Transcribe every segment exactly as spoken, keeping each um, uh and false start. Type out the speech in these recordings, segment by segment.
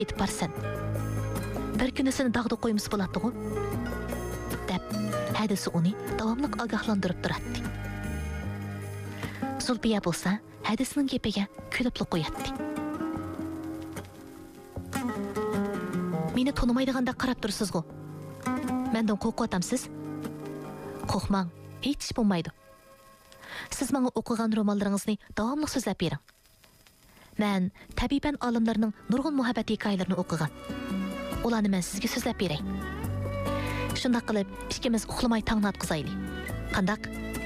etib barsan. Bir kuni seni dağda qo'yimiz bo'ladi-ku, deb hadisi uni davomliq ogohlantirib turadi. Zulfiya bo'lsa, hadisining gapiga kulib qo'yadi. Meni tonimaydiganda qarab tursiz-ku. Mendan qo'rqatamsiz? Qo'rqmang, hech ish bo'lmaydi. Siz menga o'qigan romanlaringizni davomli so'zlab bering. Men tabiban olimlarning nurg'un muhabbat hikoyalarini o'qigan. Ularni men sizga so'zlab beray. Shunday qilib, ikkimiz uxlamay tongni atqizaylik. Qandaq?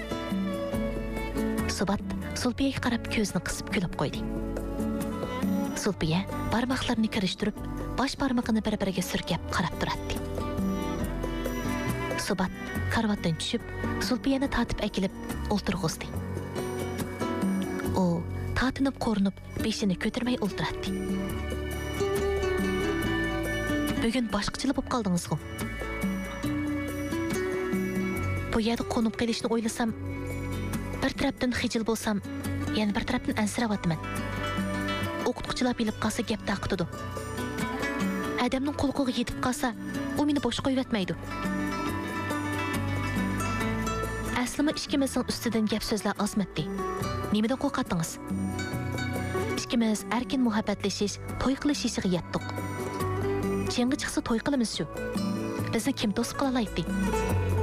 Subat Zulfiyaga qarab ko'zini qisib kulib qo'ydi. Zulfiya barmoqlarini kirishtirib, bosh barmog'ini bir-biriga surkab qarab turadi. Subat karvatdan tushib, Zulfiyani tatib akilib o'ltirg'izdi. U tatinib qo'rinib, beshini ko'tarmay o'ltiradi. Bugun boshqachilik bo'lib qoldingiz-ku. Bu yerda qo'nib qolishni o'ylasam, bir tarafdan xijil bo'lsam, yana bir tarafdan ansiravatman. O'qituvchilar bilib qolsa gap taqitidi. Adamning qo'lqiga yetib qolsa, u meni bosh qo'yatmaydi. Aslima ikkimizning ustidan gap so'zlar ozmatdi. Nimadan qo'rqatdingiz? Ikkimiz erkin muhabbatlashish, to'y qilishiga yetdik. Chengi chiqsa to'y qilamiz shu. Bizni kim to'sib qolaydi?